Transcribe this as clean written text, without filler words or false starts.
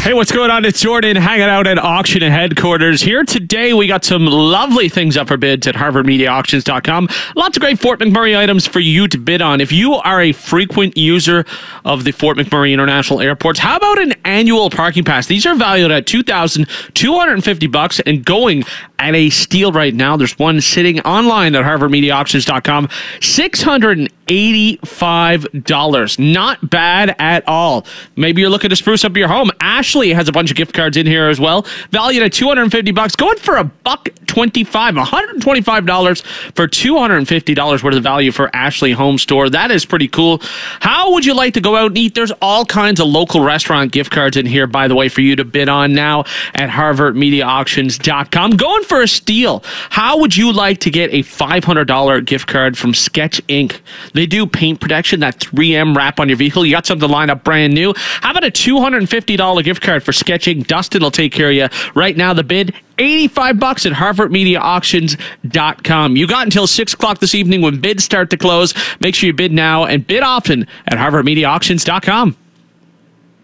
Hey, what's going on? It's Jordan hanging out at Auction Headquarters. Here today, we got some lovely things up for bids at HarvardMediaAuctions.com. Lots of great Fort McMurray items for you to bid on. If you are a frequent user of the Fort McMurray International Airports, how about an annual parking pass? These are valued at $2,250 and going at a steal right now. There's one sitting online at HarvardMediaAuctions.com, $685. Not bad at all. Maybe you're looking to spruce up your home. Ashley has a bunch of gift cards in here as well, valued at $250, going for $125, $125 for $250 worth of value for Ashley Home Store. That is pretty cool. How would you like to go out and eat? There's all kinds of local restaurant gift cards in here, by the way, for you to bid on now at HarvardMediaAuctions.com. Going for a steal. How would you like to get a $500 gift card from Sketch Inc? They do paint protection, that 3M wrap on your vehicle. You got something lined up brand new. How about a $250 gift card for Sketch Inc? Dustin will take care of you. Right now, the bid, $85 at HarvardMediaAuctions.com. You got until 6 o'clock this evening when bids start to close. Make sure you bid now and bid often at HarvardMediaAuctions.com.